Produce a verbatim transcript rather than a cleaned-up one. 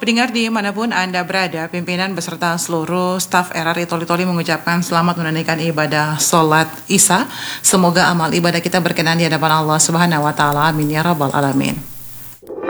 Pendengar dimanapun Anda berada, pimpinan beserta seluruh staf R R I Toli-Toli mengucapkan selamat menunaikan ibadah sholat Isya. Semoga amal ibadah kita berkenan di hadapan Allah Subhanahu wa Ta'ala. Amin ya Rabbal Alamin.